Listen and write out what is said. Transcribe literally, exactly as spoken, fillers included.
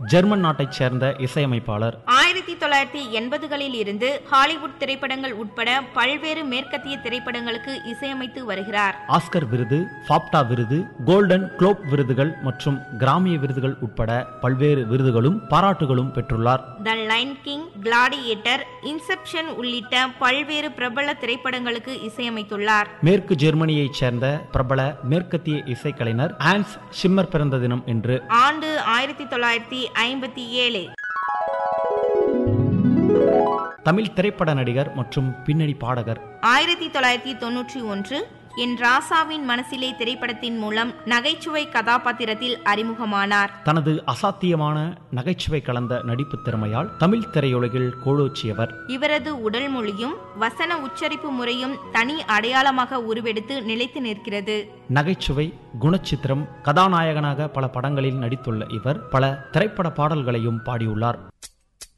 German நாட்டைச் சேர்ந்த இசையமைப்பாளர். ஆயிரத்தி தொள்ளாயிரத்தி எண்பதுகளில் இருந்து ஹாலிவுட் திரைப்படங்கள் உட்பட பல்வேறு மேற்கத்திய திரைப்படங்களுக்கு இசையமைத்து வருகிறார். ஆஸ்கர் விருது, ஃபாப்டா விருது, கோல்டன் குளோப் விருதுகள் மற்றும் கிராமிய விருதுகள் உட்பட பல்வேறு விருதுகளும் பாராட்டுகளும் பெற்றுள்ளார். The line king, gladiator, Inception உள்ளிட்ட பல்வேறு பிரபல திரைப்படங்களுக்கு இசையமைத்துள்ளார். மேற்கு ஜெர்மனியைச் சேர்ந்த பிரபல மேற்கத்திய இசைக்கலைஞர் ஹான்ஸ் ஷிம்மர் பிறந்த தினம் என்று. ஆண்டு ஆயிரத்தி தொள்ளாயிரத்தி ஐம்பத்தி ஏழு. தமிழ் திரைப்பட நடிகர் மற்றும் பின்னணி பாடகர். ஆயிரத்தி தொள்ளாயிரத்தி தொன்னூற்றி ஒன்று என் ராசாவின் மனசிலே திரைப்படத்தின் மூலம் நகைச்சுவை கதாபாத்திரத்தில் அறிமுகமானார். தனது அசாத்தியமான நகைச்சுவை கலந்த நடிப்பு திறமையால் தமிழ் திரையுலகில் கோலோச்சியவர். இவரது உடல் மொழியும் வசன உச்சரிப்பு முறையும் தனி அடையாளமாக உருவெடுத்து நிலைத்து நிற்கிறது. நகைச்சுவை, குணச்சித்திரம், கதாநாயகனாக பல படங்களில் நடித்துள்ள இவர் பல திரைப்பட பாடல்களையும் பாடியுள்ளார்.